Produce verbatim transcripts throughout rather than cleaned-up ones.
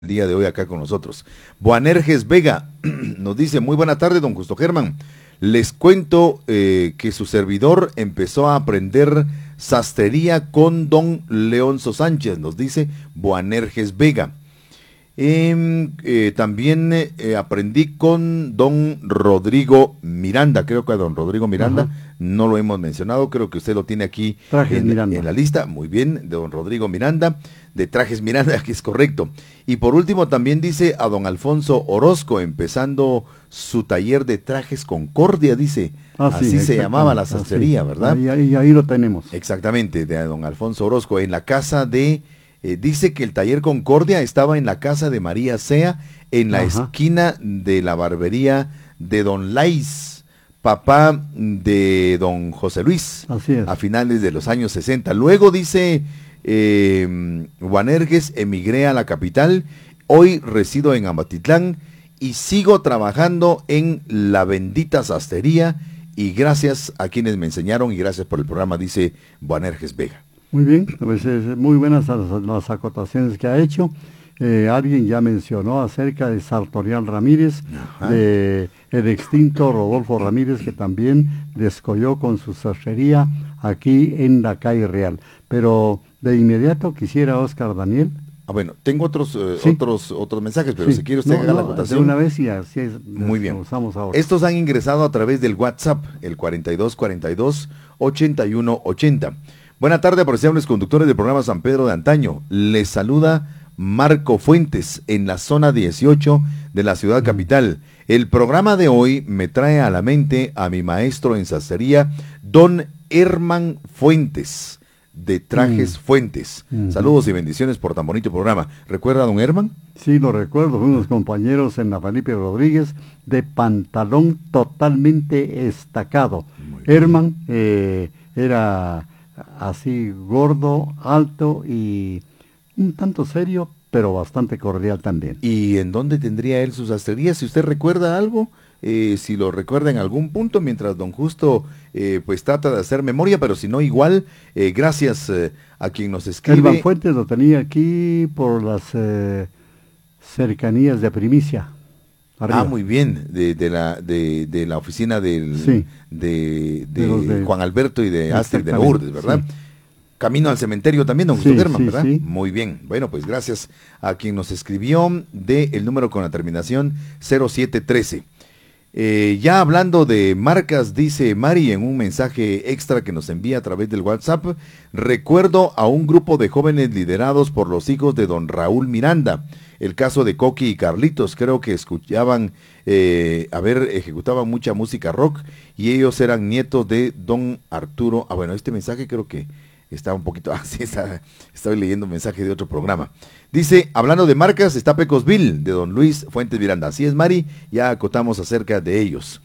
el día de hoy acá con nosotros. Boanerges Vega nos dice, muy buena tarde, don Justo Germán. Les cuento eh, que su servidor empezó a aprender sastrería con don Leonzo Sánchez, nos dice Boanerges Vega. Eh, eh, también eh, aprendí con don Rodrigo Miranda, creo que a don Rodrigo Miranda, uh-huh. No lo hemos mencionado, creo que usted lo tiene aquí en, en la lista, muy bien, de don Rodrigo Miranda, de Trajes Miranda, que es correcto. Y por último también dice a don Alfonso Orozco, empezando su taller de trajes Concordia, dice, ah, así sí, se llamaba la sastrería, ah, sí. ¿Verdad? Ahí, ahí, ahí lo tenemos. Exactamente, de don Alfonso Orozco, en la casa de... Eh, dice que el taller Concordia estaba en la casa de María Sea, en la Ajá. esquina de la barbería de don Lais, papá de don José Luis, Así es. A finales de los años sesenta. Luego dice eh, Boanerges, emigré a la capital, hoy resido en Amatitlán y sigo trabajando en la bendita sastrería y gracias a quienes me enseñaron y gracias por el programa, dice Boanerges Vega. Muy bien, pues es muy buenas las, las acotaciones que ha hecho. Eh, alguien ya mencionó acerca de Sartorial Ramírez, Ajá. de el extinto Rodolfo Ramírez, que también descolló con su sastrería aquí en la calle Real. Pero de inmediato quisiera Oscar Daniel. Ah, bueno, tengo otros eh, ¿Sí? otros otros mensajes, pero sí. si quiere usted no, haga no, la acotación. De una vez y así es. Muy bien. Usamos ahora. Estos han ingresado a través del WhatsApp, el cuarenta y dos cuarenta y dos ochenta y uno ochenta. Buena tarde, apreciables conductores del programa San Pedro de Antaño. Les saluda Marco Fuentes en la zona dieciocho de la ciudad capital. El programa de hoy me trae a la mente a mi maestro en sastrería, don Herman Fuentes, de Trajes mm. Fuentes. Mm. Saludos y bendiciones por tan bonito programa. ¿Recuerda a don Herman? Sí, lo recuerdo. Fuimos compañeros en la Felipe Rodríguez, de pantalón totalmente estacado. Herman eh, era... así gordo, alto y un tanto serio, pero bastante cordial también. ¿Y en dónde tendría él sus sastrerías? Si usted recuerda algo, eh, si lo recuerda en algún punto, mientras don Justo eh, pues trata de hacer memoria, pero si no igual, eh, gracias eh, a quien nos escribe. Herman Fuentes lo tenía aquí por las eh, cercanías de Primicia. Arriba. Ah, muy bien, de, de la de, de la oficina del sí. de, de, de, de Juan Alberto y de Astrid de Lourdes, ¿verdad? Sí. Camino al cementerio también, don Justo sí, Germán, sí, ¿verdad? Sí. Muy bien, bueno, pues gracias a quien nos escribió de el número con la terminación cero siete trece. Eh, ya hablando de marcas, dice Mari en un mensaje extra que nos envía a través del WhatsApp, recuerdo a un grupo de jóvenes liderados por los hijos de don Raúl Miranda. El caso de Coqui y Carlitos, creo que escuchaban, eh, a ver, ejecutaban mucha música rock y ellos eran nietos de don Arturo. Ah, bueno, este mensaje creo que está un poquito, ah, sí, está, estoy leyendo un mensaje de otro programa. Dice, hablando de marcas, está Pecosville, de don Luis Fuentes Miranda. Así es, Mari, ya acotamos acerca de ellos.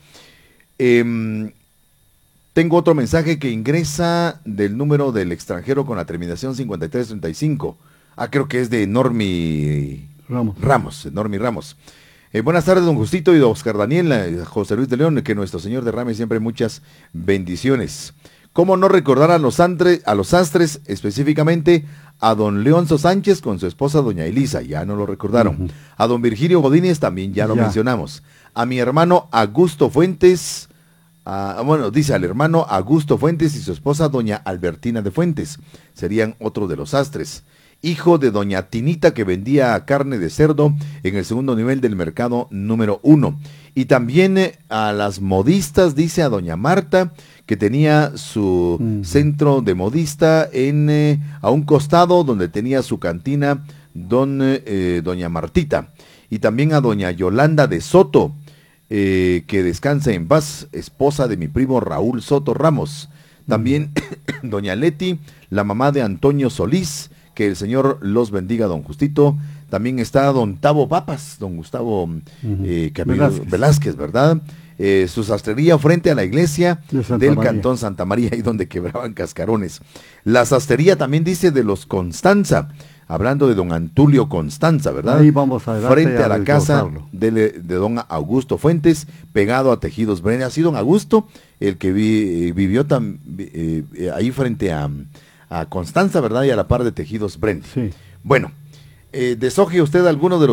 Eh, tengo otro mensaje que ingresa del número del extranjero con la terminación cincuenta y tres treinta y cinco. Ah, creo que es de Normi... Ramos. Ramos, Normi Ramos. Eh, buenas tardes, don Justito y don Oscar Daniel, eh, José Luis de León, que nuestro Señor derrame siempre muchas bendiciones. ¿Cómo no recordar a los, andre, a los sastres, específicamente a don Leonzo Sánchez con su esposa doña Elisa? Ya no lo recordaron. Uh-huh. A don Virgilio Godínez también ya lo ya. mencionamos. A mi hermano Augusto Fuentes, a, bueno, dice al hermano Augusto Fuentes y su esposa doña Albertina de Fuentes. Serían otros de los sastres. Hijo de doña Tinita, que vendía carne de cerdo en el segundo nivel del mercado número uno. Y también eh, a las modistas, dice a doña Marta, que tenía su mm. centro de modista en eh, a un costado donde tenía su cantina don, eh, doña Martita. Y también a doña Yolanda de Soto, eh, que descanse en paz, esposa de mi primo Raúl Soto Ramos. También mm. doña Leti, la mamá de Antonio Solís, que el Señor los bendiga, don Justito. También está don Tavo Papas, don Gustavo uh-huh. eh, Velázquez. Velázquez, ¿verdad? Eh, su sastrería frente a la iglesia de del María. Cantón Santa María, ahí donde quebraban cascarones. La sastrería también dice de los Constanza, hablando de don Antulio Constanza, ¿verdad? Ahí vamos a frente a la casa de, de don Augusto Fuentes, pegado a Tejidos Brenda. Así don Augusto, el que vi, vivió tam, eh, ahí frente a... a Constanza, ¿verdad? Y a la par de Tejidos Brenda. Sí. Bueno, eh, deshoje usted alguno de los